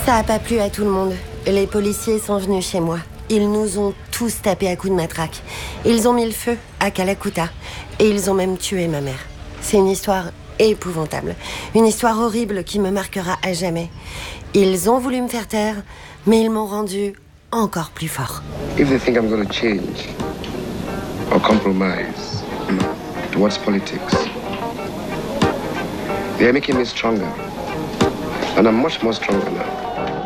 Ça a pas plu à tout le monde. Les policiers sont venus chez moi. Ils nous ont tous tapés à coups de matraque. Ils ont mis le feu à Kalakuta. Et ils ont même tué ma mère. C'est une histoire épouvantable. Une histoire horrible qui me marquera à jamais. Ils ont voulu me faire taire, mais ils m'ont rendu encore plus fort. If they think I'm going to change or compromise towards politics, they are making me stronger. And I'm much more stronger now.